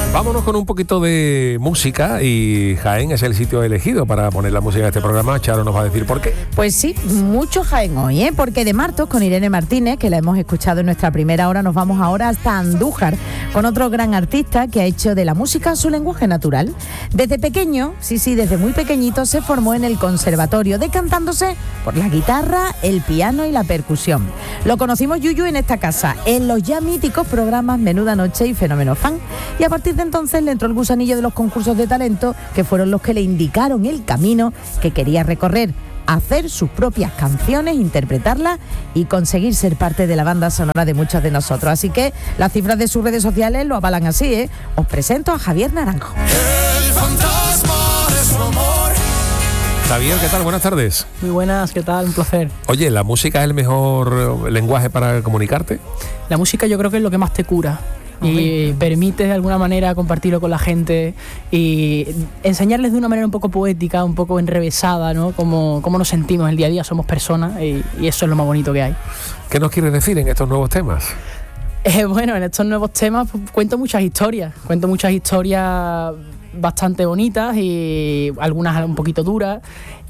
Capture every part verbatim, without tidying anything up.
Vámonos con un poquito de música y Jaén es el sitio elegido para poner la música de este programa. Charo nos va a decir por qué. Pues sí, mucho Jaén hoy, ¿eh? Porque de Martos con Irene Martínez, que la hemos escuchado en nuestra primera hora, nos vamos ahora hasta Andújar con otro gran artista que ha hecho de la música su lenguaje natural. Desde pequeño, sí, sí, desde muy pequeñito se formó en el conservatorio, decantándose por la guitarra, el piano y la percusión. Lo conocimos Yuyu en esta casa, en los ya míticos programas Menuda Noche y Fenómeno Fan. Y a partir de entonces le entró el gusanillo de los concursos de talento, que fueron los que le indicaron el camino que quería recorrer: hacer sus propias canciones, interpretarlas y conseguir ser parte de la banda sonora de muchos de nosotros. Así que las cifras de sus redes sociales lo avalan así, ¿eh? Os presento a Javier Naranjo. El fantasma de su amor. Javier, ¿qué tal? Buenas tardes. Muy buenas, ¿qué tal? Un placer. Oye, ¿la música es el mejor lenguaje para comunicarte? La música yo creo que es lo que más te cura. Y permite de alguna manera compartirlo con la gente y enseñarles de una manera un poco poética, un poco enrevesada, ¿no? Cómo, cómo nos sentimos el día a día, somos personas y, y eso es lo más bonito que hay. ¿Qué nos quieres decir en estos nuevos temas? Eh, bueno, en estos nuevos temas pues, cuento muchas historias, cuento muchas historias bastante bonitas y algunas un poquito duras.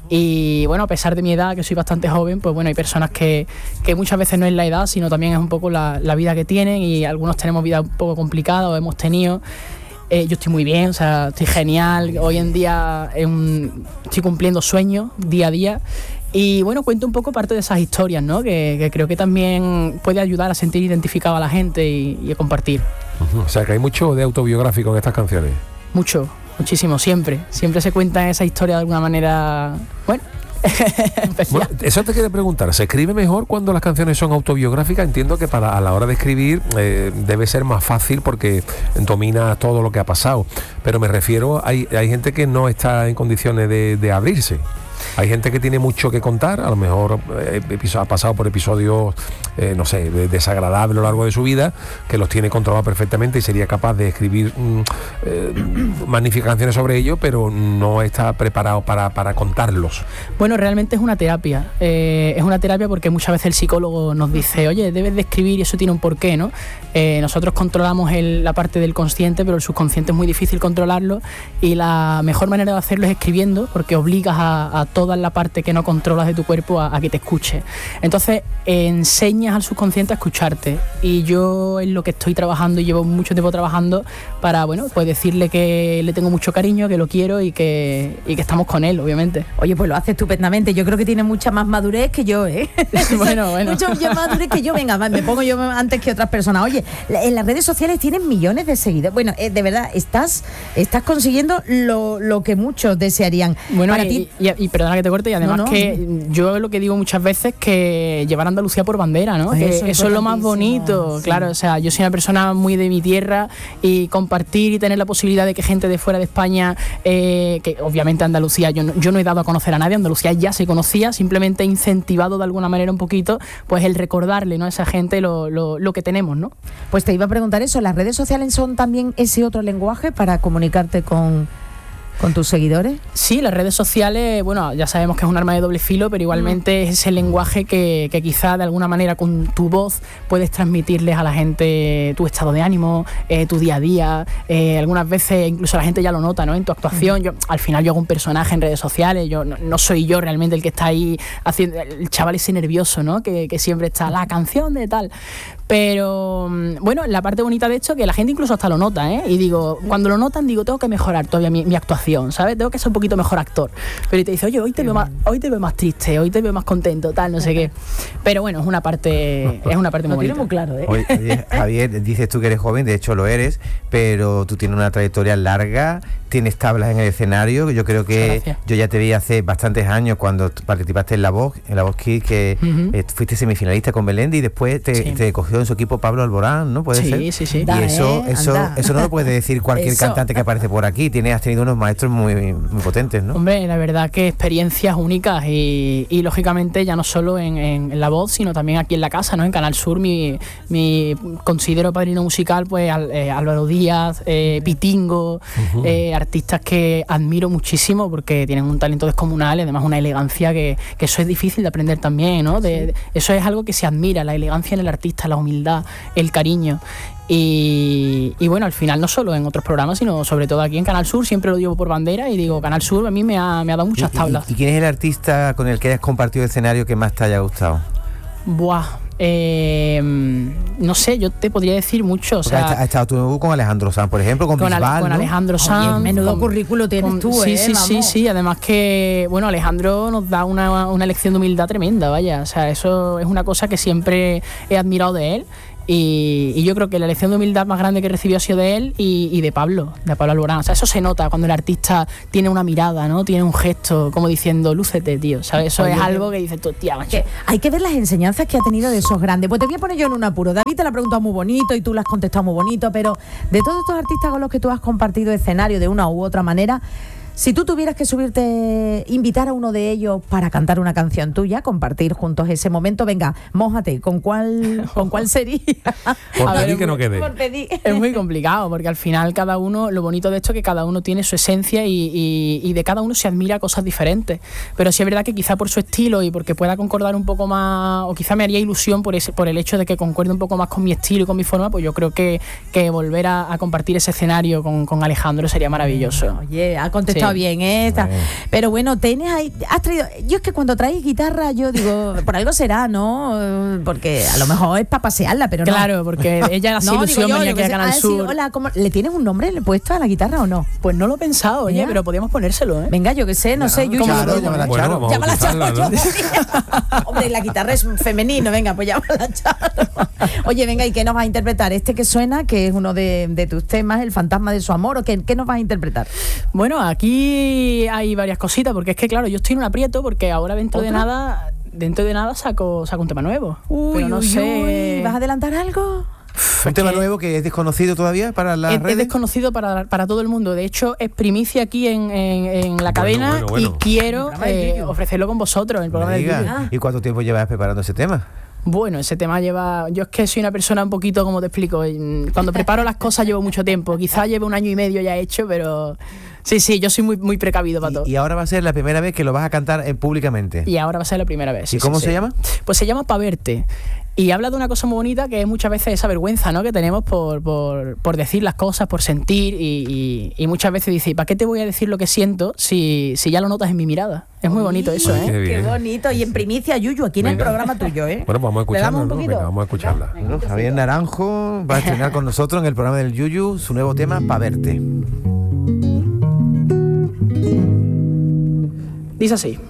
Y bueno, a pesar de mi edad, que soy bastante joven, pues bueno, hay personas que, que muchas veces no es la edad, sino también es un poco la, la vida que tienen, y algunos tenemos vida un poco complicada o hemos tenido. Eh, yo estoy muy bien, o sea, estoy genial. Hoy en día es un, estoy cumpliendo sueños día a día. Y bueno, cuento un poco parte de esas historias, ¿no? Que, que creo que también puede ayudar a sentir identificado a la gente y, y a compartir. Uh-huh. O sea, que hay mucho de autobiográfico en estas canciones. Mucho. Muchísimo, siempre. Siempre se cuenta esa historia de alguna manera, bueno, bueno, eso te quería preguntar. ¿Se escribe mejor cuando las canciones son autobiográficas? Entiendo que para a la hora de escribir eh, debe ser más fácil porque domina todo lo que ha pasado. Pero me refiero, hay, hay gente que no está en condiciones de, de abrirse. Hay gente que tiene mucho que contar, a lo mejor eh, ha pasado por episodios, eh, no sé, desagradables a lo largo de su vida, que los tiene controlados perfectamente y sería capaz de escribir mm, eh, magníficas canciones sobre ello, pero no está preparado para, para contarlos. Bueno, realmente es una terapia. Eh, es una terapia porque muchas veces el psicólogo nos dice, oye, debes de escribir y eso tiene un porqué, ¿no? Eh, nosotros controlamos el, la parte del consciente, pero el subconsciente es muy difícil controlarlo y la mejor manera de hacerlo es escribiendo, porque obligas a, a toda la parte que no controlas de tu cuerpo a, a que te escuche. Entonces eh, enseñas al subconsciente a escucharte, y yo en lo que estoy trabajando y llevo mucho tiempo trabajando para, bueno, pues decirle que le tengo mucho cariño, que lo quiero y que, y que estamos con él, obviamente. Oye, pues lo hace estupendamente. Yo creo que tiene mucha más madurez que yo, ¿eh? Bueno, bueno. Mucha más madurez que yo. Venga, me pongo yo antes que otras personas. Oye, en las redes sociales tienes millones de seguidores. Bueno, eh, de verdad, estás, estás consiguiendo lo, lo que muchos desearían. Bueno, para y, ti... y, y perdona que te corte, y además no, no. que yo lo que digo muchas veces que llevar Andalucía por bandera, ¿no? Pues que eso, eso es lo más bonito, sí. Claro, o sea, yo soy una persona muy de mi tierra y compartir y tener la posibilidad de que gente de fuera de España, eh, que obviamente Andalucía, yo no, yo no he dado a conocer a nadie, Andalucía ya se conocía, simplemente he incentivado de alguna manera un poquito, pues el recordarle, ¿no?, a esa gente lo, lo, lo que tenemos, ¿no? Pues te iba a preguntar eso, ¿las redes sociales son también ese otro lenguaje para comunicarte con... ¿Con tus seguidores? Sí, las redes sociales, bueno, ya sabemos que es un arma de doble filo, pero igualmente mm. es ese lenguaje que, que quizá de alguna manera con tu voz puedes transmitirles a la gente tu estado de ánimo, eh, tu día a día. Eh, algunas veces incluso la gente ya lo nota, ¿no?, en tu actuación. Mm. Yo, al final yo hago un personaje en redes sociales, yo no, no soy yo realmente el que está ahí haciendo, el chaval ese nervioso, ¿no?, que, que siempre está la canción de tal. Pero bueno, la parte bonita de esto que la gente incluso hasta lo nota, ¿eh? Y digo, cuando lo notan, digo, tengo que mejorar todavía mi, mi actuación, ¿sabes? Tengo que ser un poquito mejor actor. Pero te dice, oye, hoy te veo más, hoy te veo más triste, hoy te veo más contento, tal, no sé qué. Pero bueno, es una parte, es una parte muy bonita. Lo tiene muy claro, ¿eh? Oye, oye, Javier, dices tú que eres joven, de hecho lo eres, pero tú tienes una trayectoria larga, tienes tablas en el escenario. Yo creo que yo ya te vi hace bastantes años cuando participaste en La Voz, en La Voz Kids, que uh-huh. eh, fuiste semifinalista con Melendi y después te, sí. te cogió en su equipo Pablo Alborán, ¿no? ¿Puede sí, ser? Sí, sí, sí. Y da, eso, eh, eso, eso no lo puede decir cualquier eso. cantante que aparece por aquí. Tienes, has tenido unos maestros muy, muy potentes, ¿no? Hombre, la verdad que experiencias únicas y, y lógicamente ya no solo en, en, en La Voz, sino también aquí en la casa, ¿no? En Canal Sur, mi, mi considero padrino musical, pues al, eh, Álvaro Díaz, eh, Pitingo, uh-huh. eh, artistas que admiro muchísimo porque tienen un talento descomunal y además una elegancia que, que eso es difícil de aprender también, ¿no? De, sí. de, eso es algo que se admira, la elegancia en el artista, la humildad, el cariño. Y, y bueno, al final no solo en otros programas, sino sobre todo aquí en Canal Sur, siempre lo llevo por bandera y digo, Canal Sur a mí me ha, me ha dado muchas ¿Y, tablas. y, ¿Y quién es el artista con el que hayas compartido escenario que más te haya gustado? Buah, eh, no sé, yo te podría decir mucho. O sea, has estado tú con Alejandro Sanz, por ejemplo, con, con, Bisbal, Ale, con ¿no? Alejandro Sanz. Oye, menudo con, currículo tienes con, tú, sí, ¿eh? Sí, Vamos. sí, sí. Además que, bueno, Alejandro nos da una, una lección de humildad tremenda, vaya. O sea, eso es una cosa que siempre he admirado de él. Y, y yo creo que la lección de humildad más grande que recibió ha sido de él y, y de Pablo, de Pablo Alborán. O sea, eso se nota cuando el artista tiene una mirada, ¿no? Tiene un gesto, como diciendo, lúcete, tío. ¿Sabes? Eso Oye, es algo que dices tú, tía, macho. Que hay que ver las enseñanzas que ha tenido de esos grandes. Pues te voy a poner yo en un apuro. David te la ha preguntado muy bonito y tú la has contestado muy bonito, pero de todos estos artistas con los que tú has compartido escenario de una u otra manera, si tú tuvieras que subirte, invitar a uno de ellos para cantar una canción tuya, compartir juntos ese momento, venga, mójate, ¿con cuál, ¿con cuál sería? Por A ver, pedir que no quede. Por pedir. Es muy complicado porque al final cada uno, lo bonito de esto es que cada uno tiene su esencia y, y, y de cada uno se admira cosas diferentes, pero sí es verdad que quizá por su estilo y porque pueda concordar un poco más, o quizá me haría ilusión por ese, por el hecho de que concuerde un poco más con mi estilo y con mi forma, pues yo creo que, que volver a, a compartir ese escenario con, con Alejandro sería maravilloso. Oye, ha contestado Sí. bien, ¿eh? Está- Bien. Pero bueno, tienes ahí, has traído, yo es que cuando traes guitarra, yo digo, por algo será, ¿no? Eh, Porque a lo mejor es para pasearla, pero no. Claro, porque ella hace No, ilusión digo yo, venir yo aquí que a sé, Canal ah, sí, Sur. hola, ¿cómo- ¿le tienes un nombre le puesto a la guitarra o no? Pues no lo he pensado, oye, Mira. pero podríamos ponérselo, ¿eh? Venga, yo que sé, no sé, yo Charo, yo- llámala Bueno, Charo. vamos a Llámala Charo, bautizarla, ¿no? yo. Hombre, la guitarra es femenino, venga, pues llámala Charo. Oye, venga, ¿y qué nos vas a interpretar? Este que suena, que es uno de, de tus temas, El fantasma de su amor, ¿o qué, qué nos vas a interpretar? Bueno, aquí hay varias cositas, porque es que claro, yo estoy en un aprieto porque ahora dentro de ¿Otra? nada, dentro de nada saco, saco un tema nuevo. pero no uy, sé. uy, ¿vas a adelantar algo? Un tema nuevo que es desconocido todavía para las Es, es redes. desconocido para, para todo el mundo. De hecho, es primicia aquí en, en- en la Bueno, cadena bueno, bueno. y quiero El programa de eh, Yuyu. ofrecerlo con vosotros en el No me programa de digas. Yuyu. ¿Y cuánto tiempo llevas preparando ese tema? Bueno, ese tema lleva... Yo es que soy una persona un poquito, como te explico, mm, cuando preparo las cosas llevo mucho tiempo. Quizás lleve un año y medio ya hecho, pero... Sí, sí, yo soy muy, muy precavido para todo. Y, y ahora va a ser la primera vez que lo vas a cantar eh, públicamente. Y ahora va a ser la primera vez. ¿Y sí, cómo sí, se sí. llama? Pues se llama Pa' Verte. Y habla de una cosa muy bonita que es muchas veces esa vergüenza, ¿no? Que tenemos por, por, por decir las cosas, por sentir. Y, y, y muchas veces dice, ¿y para qué te voy a decir lo que siento si, si ya lo notas en mi mirada? Es muy bonito eso, Uy, ¿eh? Qué Qué bien. bonito. Y en primicia, Yuyu, aquí en el Venga. programa tuyo, ¿eh? Bueno, vamos a ¿Le damos escucharla, un ¿no? poquito? Venga, vamos a escucharla. Bueno, Javier Naranjo va a estrenar con nosotros en el programa del Yuyu su nuevo tema, Pa' Verte. Dice así.